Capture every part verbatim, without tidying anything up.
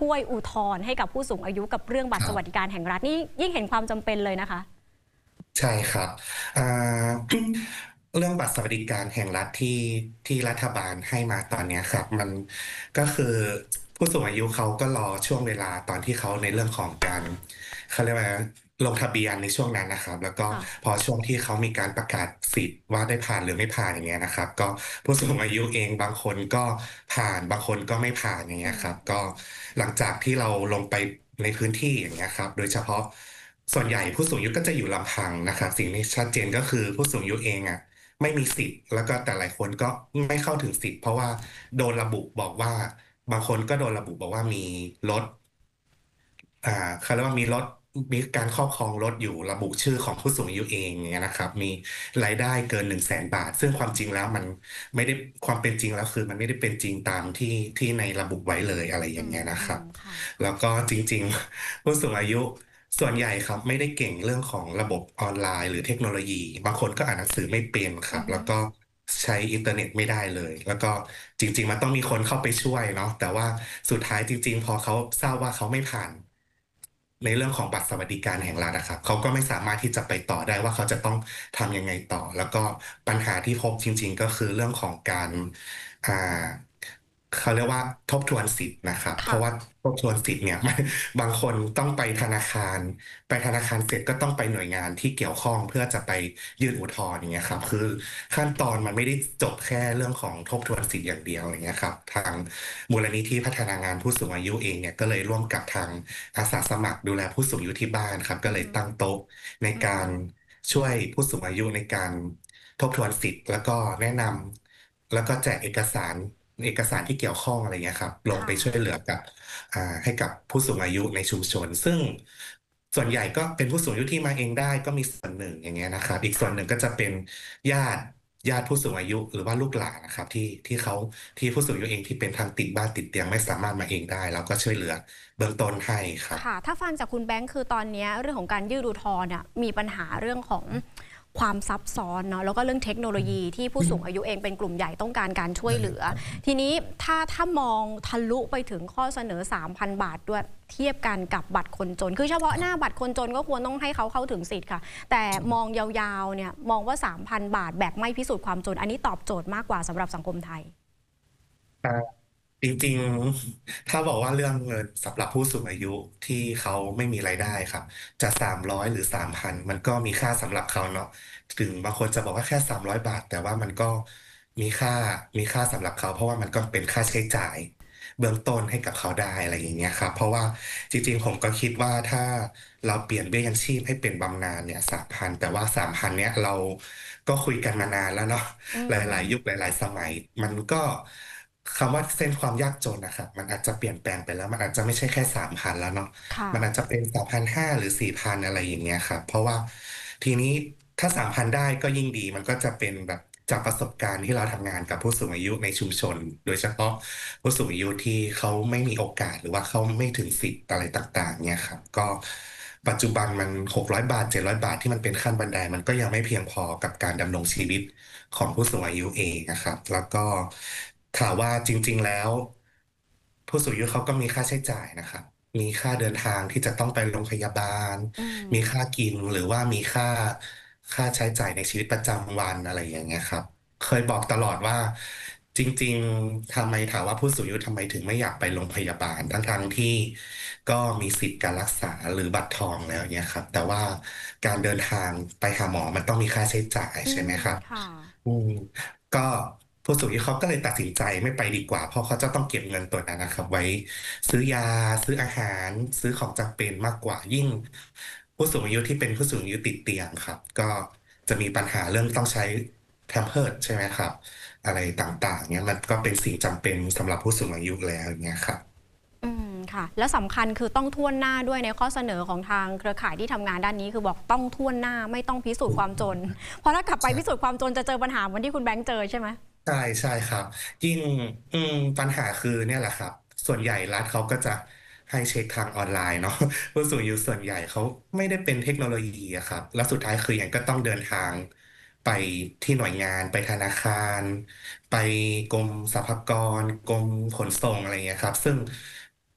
ช่วยอุทธรณ์ให้กับผู้สูงอายุกับเรื่องบัตรสวัสดิการแห่งรัฐนี่ยิ่งเห็นความจำเป็นเลยนะคะใช่ครับอ่าเรื่องบัตรสวัสดิการแห่งรัฐที่ที่รัฐบาลให้มาตอนเนี้ยครับมันก็คือผู้สูงอายุเขาก็รอช่วงเวลาตอนที่เขาในเรื่องของการเขาเรียกว่าลงทะเบียนในช่วงนั้นนะครับแล้วก็ค่ะพอช่วงที่เขามีการประกาศสิทธิ์ว่าได้ผ่านหรือไม่ผ่านอย่างเงี้ยนะครับก็ผู้สูงอายุเองบางคนก็ผ่านบางคนก็ไม่ผ่านอย่างเงี้ยครับก็หลังจากที่เราลงไปในพื้นที่อย่างเงี้ยครับโดยเฉพาะ ส่วนใหญ่ผู้สูงอายุก็จะอยู่ลำพังนะครับสิ่งที่ชัดเจนก็คือผู้สูงอายุเองอ่ะไม่มีสิทธิ์แล้วก็แต่หลายคนก็ไม่เข้าถึงสิทธิ์เพราะว่าโดนระบุบอกว่าบางคนก็โดนระบุบอกว่ามีรถอ่าเขาเรียกว่ามีรถมีการครอบครองรถอยู่ระบุชื่อของผู้สูงอายุเองอย่างเงี้ยนะครับมีรายได้เกินหนึ่งแสนบาทซึ่งความจริงแล้วมันไม่ได้ความเป็นจริงแล้วคือมันไม่ได้เป็นจริงตามที่ที่ในระบุไว้เลยอะไรออืย่างเงี้ยนะคมรับค่ะแล้วก็จริงๆผู้สูงอายุ ส่วนใหญ่ครับไม่ได้เก่งเรื่องของระบบออนไลน์หรือเทคโนโลยีบางคนก็อ่านหนังสือไม่เป็นคอืรับแล้วก็มใช้อินเทอร์เน็ตไม่ได้เลยแล้วก็จริงๆมันต้องมีคนเข้าไปช่วยเนาะแต่ว่าสุดท้ายจริงๆพอเขาทราบว่าเขาไม่ผ่านในเรื่องของบัตรสวัสดิการแห่งรัฐนะครับเขาก็ไม่สามารถที่จะไปต่อได้ว่าเขาจะต้องทำยังไงต่อแล้วก็ปัญหาที่พบจริงๆก็คือเรื่องของการอ่าเขาเรียกว่าทบทวนสิทธิ์นะครับเพค่ะราะว่าทบทวนสิทธิ์เนี่ยบางคนต้องไปธนาคารไปธนาคารเสร็จก็ต้องไปหน่วยงานที่เกี่ยวข้องเพื่อจะไปยื่นอุทธรณ์อย่างเงี้ยครับคือขั้นตอนมันไม่ได้จบแค่เรื่องของทบทวนสิทธิ์อย่างเดียวอย่างเงี้ยครับทางมูลนิธิพัฒนางานผู้สูงอายุเองเนี่ยก็เลยร่วมกับทางอาสาสมัครดูแลผู้สูงอายุที่บ้านครับก็เลยอืมตั้งโต๊ะในอืการมช่วยผู้สูงอายุในการทบทวนสิทธิ์แล้วก็แนะนำแล้วก็แจกเอกสารเอกสารที่เกี่ยวข้องอะไรเงี้ยครับลงค่ะไปช่วยเหลือกับ อ่าให้กับผู้สูงอายุในชุมชนซึ่งส่วนใหญ่ก็เป็นผู้สูงอายุที่มาเองได้ก็มีส่วนหนึ่งอย่างเงี้ยนะครับอีกส่วนหนึ่งค่ะก็จะเป็นญาติญาติผู้สูงอายุหรือว่าลูกหลานนะครับที่ที่เขาที่ผู้สูงอายุเองที่เป็นทางติดบ้านติดเตียงไม่สามารถมาเองได้แล้วก็ช่วยเหลือเบื้องต้นให้ครับค่ะถ้าฟังจากคุณแบงค์คือตอนนี้เรื่องของการยื่นอุทธรณ์เนี่ยมีปัญหาเรื่องของความซับซ้อนเนาะแล้วก็เรื่องเทคโนโลยีที่ผู้สูงอายุเองเป็นกลุ่มใหญ่ต้องการการช่วยเหลือทีนี้ถ้าถ้ามองทะลุไปถึงข้อเสนอสามพันบาทด้วยเทียบกันกับบัตรคนจนคือเฉพาะหน้าบัตรคนจนก็ควรต้องให้เขาเข้าถึงสิทธิ์ค่ะแต่มองยาวๆเนี่ยมองว่าสามพันบาทแบบไม่พิสูจน์ความจนอันนี้ตอบโจทย์มากกว่าสำหรับสังคมไทยอ่าจริงๆถ้าบอกว่าเรื่องเงินสำหรับผู้สูงอายุที่เขาไม่มีรายได้ครับจะสามร้อยหรือสามพันมันก็มีค่าสำหรับเขาเนาะถึงบางคนจะบอกว่าแค่สามร้อยบาทแต่ว่ามันก็มีค่ามีค่าสำหรับเขาเพราะว่ามันก็เป็นค่าใช้จ่ายเบื้องต้นให้กับเขาได้อะไรอย่างเงี้ยครับเพราะว่าจริงๆผมก็คิดว่าถ้าเราเปลี่ยนเบี้ยยังชีพให้เป็นบำนาญเนี่ยสามพันแต่ว่าสามพันเนี่ยเราก็คุยกันมานานแล้วเนาะอืหลายๆยุคหมลายๆสมัยมันก็คำว่าเส้นความยากจนนะครับมันอาจจะเปลี่ยนแปลงไปแล้วมันอาจจะไม่ใช่แค่สามพันแล้วเนาะค่ะมันอาจจะเป็นสามพันห้าหรือสี่พันอะไรอย่างเงี้ยครับเพราะว่าทีนี้ถ้าสามพันได้ก็ยิ่งดีมันก็จะเป็นแบบจากประสบการณ์ที่เราทำงานกับผู้สูงอายุในชุมชนโดยเฉพาะผู้สูงอายุที่เขาไม่มีโอกาสหรือว่าเขาไม่ถึงสิทธิ์อะไรต่างๆเนี่ยครับก็ปัจจุบันมันหกร้อยบาทเจ็ดร้อยบาทที่มันเป็นขั้นบันไดมันก็ยังไม่เพียงพอกับการดำรงชีวิต ของผู้สูงอายุเองนะครับแล้วก็ถามว่าจริงๆแล้วผู้สูงอายุเขาก็มีค่าใช้จ่ายนะครับมีค่าเดินทางที่จะต้องไปโรงพยาบาลอืมมีค่ากินหรือว่ามีค่าค่าใช้จ่ายในชีวิตประจำวันอะไรอย่างเงี้ยครับเคยบอกตลอดว่าจริงๆทำไมถามว่าผู้สูงอายุทำไมถึงไม่อยากไปโรงพยาบาลทั้งๆที่ก็มีสิทธิ์การรักษาหรือบัตรทองแล้วเนี่ยครับแต่ว่าการเดินทางไปหาหมอมันต้องมีค่าใช้จ่ายอืมใช่ไหมครับค่ะอืมก็ผู้สูงอายุเขาก็เลยตัดสินใจไม่ไปดีกว่าเพราะเขาจะต้องเก็บเงินตัวนั้นนะครับไว้ซื้อยาซื้ออาหารซื้อของจำเป็นมากกว่ายิ่งผู้สูงอายุที่เป็นผู้สูงอายุติดเตียงครับก็จะมีปัญหาเรื่องต้องใช้แพมเพิร์สใช่ไหมครับอะไรต่างๆเนี่ยมันก็เป็นสิ่งจำเป็นสำหรับผู้สูงอายุแล้วอย่างเงี้ยครับอืมค่ะแล้วสำคัญคือต้องถ้วนหน้าด้วยในข้อเสนอของทางเครือข่ายที่ทำงานด้านนี้คือบอกต้องถ้วนหน้าไม่ต้องพิสูจน์ความจนเพราะถ้ากลับไปพิสูจน์ใช่ความจนจะเจอปัญหาเหมือนที่คุณแบงค์เจอใช่ไหมใช่ใช่ครับยิ่งอืมปัญหาคือเนี่ยแหละครับส่วนใหญ่รัฐเขาก็จะให้เช็คทางออนไลน์เนาะผู้สูงอายุส่วนใหญ่เขาไม่ได้เป็นเทคโนโลยีอะครับแล้วสุดท้ายคือยังก็ต้องเดินทางไปที่หน่วยงานไปธนาคารไปกรมสรรพากรกรมขนส่งอะไรเงี้ยครับซึ่ง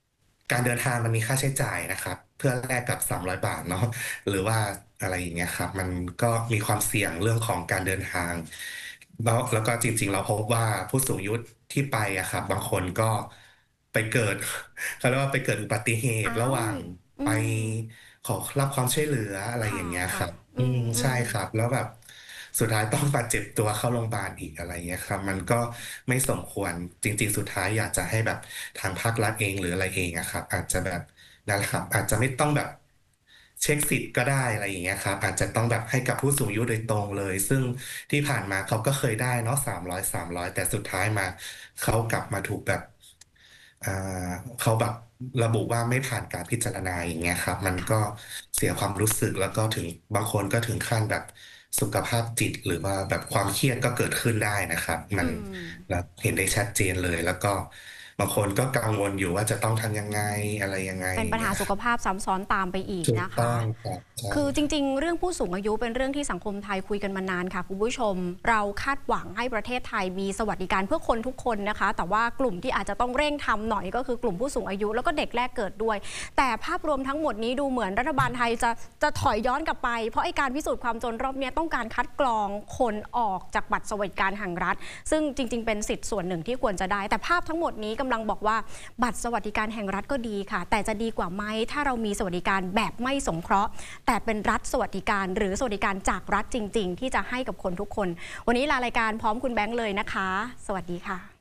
การเดินทางมันมีค่าใช้จ่ายนะครับเพื่อแลกกับสามร้อยบาทเนาะหรือว่าอะไรอย่างเงี้ยครับมันก็มีความเสี่ยงเรื่องของการเดินทางแล้วแล้วก็จริงๆเราพบว่าผู้สูงอายุที่ไปอะครับบางคนก็ไปเกิดเขาเรียกว่าไปเกิดอุบัติเหตุอ้าวระหว่างอืไปมขอรับความช่วยเหลืออะไรอค่ะย่างเงี้ยคค่ะรับอือืมมอืมใช่ครับแล้วแบบสุดท้ายต้องบาดเจ็บตัวเข้าโรงพยาบาลอีกอะไรเงี้ยครับมันก็ไม่สมควรจริงๆสุดท้ายอยากจะให้แบบทางภาครัฐเองหรืออะไรเองอะครับอาจจะแบบ นั่นแหละครับอาจจะไม่ต้องแบบเช็คสิทธิ์ก็ได้อะไรอย่างเงี้ยครับอาจจะต้องแบบให้กับผู้สูงอายุโดยตรงเลยซึ่งที่ผ่านมาเขาก็เคยได้เนาะสามร้อยสามร้อยแต่สุดท้ายมาเขากลับมาถูกแบบอ่าเขาแบบระบุว่าไม่ผ่านการพิจารณาอย่างเงี้ยครับมันก็ค่ะเสียความรู้สึกแล้วก็ถึงบางคนก็ถึงขั้นแบบสุขภาพจิตหรือว่าแบบความเครียดก็เกิดขึ้นได้นะครับมัอืนมเราเห็นได้ชัดเจนเลยแล้วก็บางคนก็กังวลอยู่ว่าจะต้องทำยังไงอะไรยังไงเป็นปัญหาอย่างเงี้ยสุขภาพซ้ำซ้อนตามไปอีกถูกนะคะต้องครับใช่คือจริงๆ เรื่องผู้สูงอายุเป็นเรื่องที่สังคมไทยคุยกันมานานค่ะคุณผู้ชม เราคาดหวังให้ประเทศไทยมีสวัสดิการเพื่อคนทุกคนนะคะ แต่ว่ากลุ่มที่อาจจะต้องเร่งทำหน่อยก็คือกลุ่มผู้สูงอายุแล้วก็เด็กแรกเกิดด้วย แต่ภาพรวมทั้งหมดนี้ดูเหมือนรัฐบาลไทยจะจะถอยย้อนกลับไป เพราะไอ้การพิสูจน์ความจนรอบนี้ต้องการคัดกรองคนออกจากบัตรสวัสดิการแห่งรัฐ ซึ่งจริงๆ เป็นสิทธิ์ส่วนหนึ่งที่ควรจะได้ แต่ภาพทั้งหมดนี้กำลังบอกว่าบัตรสวัสดิการแห่งรัฐก็ดีค่ะ แต่จะดีกว่าไหมถ้าเรามีสวัสดิการแบบไม่สงเคราะห์แต่เป็นรัฐสวัสดิการหรือสวัสดิการจากรัฐจริงๆที่จะให้กับคนทุกคนวันนี้ลารายการพร้อมคุณแบงค์เลยนะคะสวัสดีค่ะ